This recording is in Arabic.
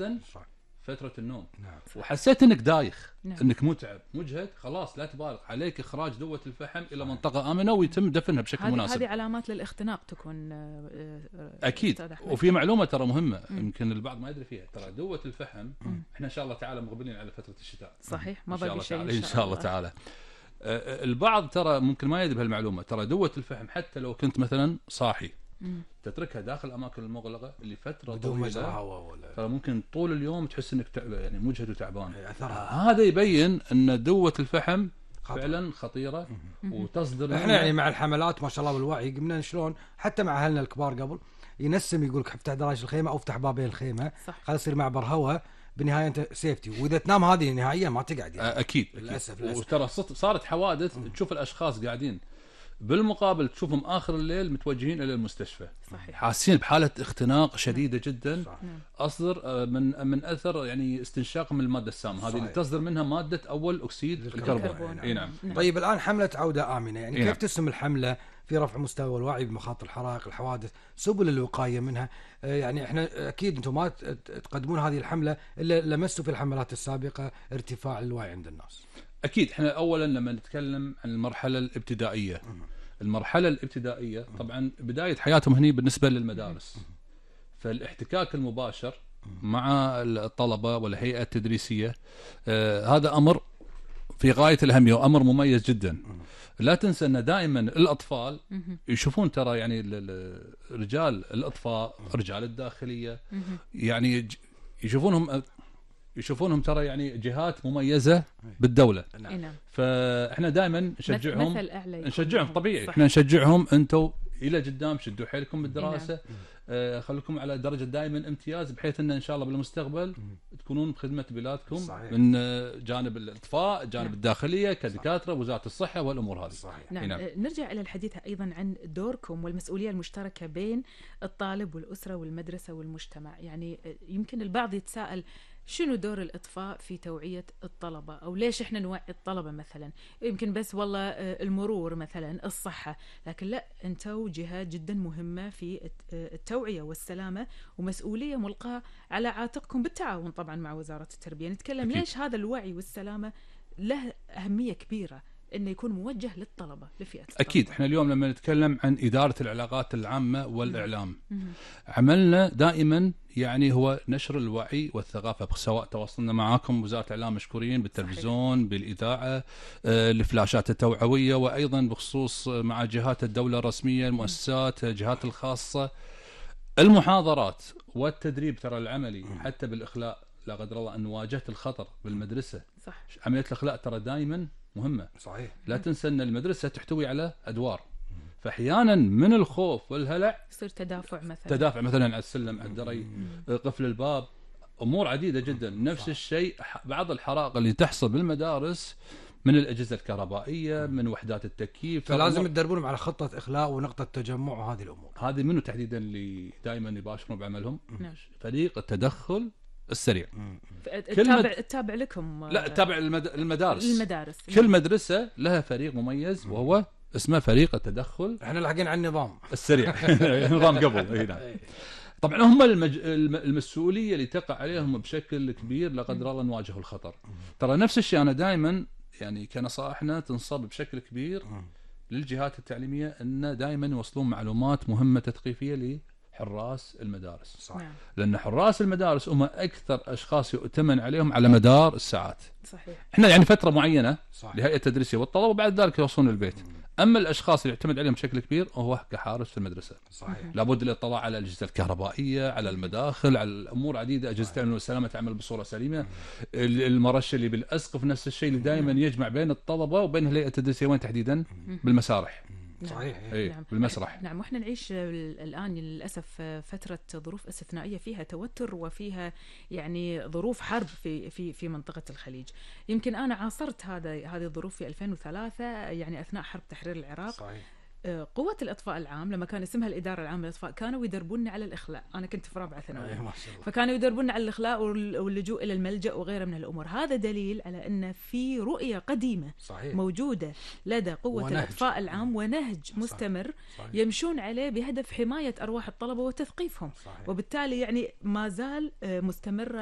خاصة فترة النوم. نعم. وحسيت انك دايخ، نعم. انك متعب مجهد، خلاص لا تبالغ، عليك اخراج دوة الفحم الى منطقة آمنة ويتم دفنها بشكل مناسب. هذه علامات للاختناق تكون اكيد. وفي معلومة ترى مهمة يمكن البعض ما يدري فيها، ترى دوة الفحم احنا ان شاء الله تعالى مقبلين على فترة الشتاء. صحيح، ما باقي شيء ان شاء الله تعالى. البعض ترى ممكن ما يدري بهالمعلومة، ترى دوة الفحم حتى لو كنت مثلا صاحي تتركها داخل الاماكن المغلقه لفتره طويله، ترى ممكن طول اليوم تحس انك يعني مجهد وتعبان. هذا يبين ان دوة الفحم فعلا خطيره وتصدر. احنا يعني مع الحملات ما شاء الله والوعي قمنا شلون حتى مع اهلنا الكبار قبل ينسم يقول لك افتح دراج الخيمه او افتح بابي الخيمه خلاص يصير معبر هواء، بالنهايه انت سيفتي، واذا تنام هذه نهائيا ما تقعد يعني. اكيد للاسف. وترى صارت حوادث تشوف الاشخاص قاعدين، بالمقابل تشوفهم آخر الليل متوجهين إلى المستشفى. صحيح. حاسين بحالة اختناق شديدة جدا. أصدر من أثر يعني استنشاق من المادة السامة هذه اللي تصدر منها مادة أول أكسيد الكربون. نعم. طيب الآن حملة عودة آمنة يعني كيف تسهم الحملة في رفع مستوى الوعي بمخاطر الحرائق الحوادث، سبل الوقاية منها؟ يعني احنا أكيد أنتم ما تقدمون هذه الحملة إلا لمستوا في الحملات السابقة ارتفاع الوعي عند الناس. أكيد. إحنا أولا لما نتكلم عن المرحلة الابتدائية، المرحلة الابتدائية طبعا بداية حياتهم هني بالنسبة للمدارس، فالاحتكاك المباشر مع الطلبة والهيئة التدريسية هذا أمر في غاية الأهمية وأمر مميز جدا. لا تنسى أن دائما الأطفال يشوفون ترى يعني رجال الإطفاء، رجال الداخلية، يعني يشوفونهم ترى يعني جهات مميزة بالدولة. فإحنا دائما نشجعهم طبيعي. إحنا نشجعهم أنتوا إلى قدام، شدوا حيلكم بالدراسة، خليكم على درجة دائما امتياز، بحيث أن شاء الله بالمستقبل تكونون بخدمة بلادكم. صحيح. من جانب الإطفاء، جانب الداخلية كدكاترة، وزارة الصحة والأمور هذه. صحيح. نعم. نرجع إلى الحديث أيضا عن دوركم والمسؤولية المشتركة بين الطالب والأسرة والمدرسة والمجتمع. يعني يمكن البعض يتساءل شنو دور الإطفاء في توعية الطلبة، أو ليش إحنا نوعي الطلبة مثلا؟ يمكن بس والله المرور مثلا، الصحة، لكن لا، أنتوا جهات جدا مهمة في التوعية والسلامة، ومسؤولية ملقاة على عاتقكم بالتعاون طبعا مع وزارة التربية. نتكلم ليش هذا الوعي والسلامة له أهمية كبيرة انه يكون موجه للطلبه، لفئه الطلبة. اكيد. احنا اليوم لما نتكلم عن اداره العلاقات العامه والاعلام، عملنا دائما يعني هو نشر الوعي والثقافه، سواء تواصلنا معاكم وزاره الاعلام مشكورين بالتلفزيون. صحيح. بالاذاعه، الفلاشات التوعويه، وايضا بخصوص مع جهات الدوله الرسميه، المؤسسات، الجهات الخاصه، المحاضرات والتدريب ترى العملي، حتى بالاخلاء. لا قدر الله ان واجهت الخطر بالمدرسه. صح. عمليه الاخلاء ترى دائما مهمة. صحيح. لا تنسى أن المدرسة تحتوي على أدوار، فأحيانا من الخوف والهلع يصير تدافع مثلا على السلم، على الدري، قفل الباب، أمور عديدة جدا. نفس الشيء بعض الحرائق اللي تحصل بالمدارس من الأجهزة الكهربائية، من وحدات التكييف. فلازم تدربونهم على خطة إخلاء ونقطة تجمع وهذه الأمور. هذه منه تحديدا اللي دائما يباشرون بعملهم. فريق التدخل السريع. تتابع لكم؟ لا، تابع المدارس. كل مدرسة لها فريق مميز وهو اسمه فريق التدخل. احنا لاحقين على النظام السريع. نظام قبل. طبعا هم المسؤولية اللي تقع عليهم بشكل كبير لا قدر الله نواجه الخطر. ترى نفس الشيء أنا دائما يعني كنصائحنا تنصب بشكل كبير للجهات التعليمية أن دائما يوصلون معلومات مهمة تثقيفية حراس المدارس. صحيح. لأن حراس المدارس هم أكثر أشخاص يؤتمن عليهم على مدار الساعات. صحيح. إحنا يعني فترة معينة لهيئة التدريسية والطلبة، وبعد ذلك يوصلون البيت. أما الأشخاص اللي يعتمد عليهم بشكل كبير هو كحارس في المدرسة. صحيح. لابد الاطلاع على الأجهزة الكهربائية، على المداخل، على الأمور عديدة، أجهزة الأمن والسلامة تعمل بصورة سليمة، المرش اللي بالأسقف، نفس الشيء اللي دائما يجمع بين الطلبة وبين الهيئة التدريسية، وين تحديدا صحيح. بالمسارح. نعم. بالمسرح. نعم. وإحنا نعيش الآن للأسف فترة ظروف استثنائية فيها توتر وفيها يعني ظروف حرب في منطقة الخليج. يمكن أنا عاصرت هذه الظروف في 2003 يعني أثناء حرب تحرير العراق. صحيح. قوة الإطفاء العام لما كان اسمها الإدارة العامة للإطفاء كانوا يدربوننا على الإخلاء. أنا كنت في رابعة ثانوي، فكانوا يدربوننا على الإخلاء واللجوء إلى الملجأ وغيره من الأمور. هذا دليل على أن في رؤية قديمة. صحيح. موجودة لدى قوة الإطفاء العام ونهج مستمر. صحيح. يمشون عليه بهدف حماية أرواح الطلبة وتثقيفهم. صحيح. وبالتالي يعني ما زال مستمر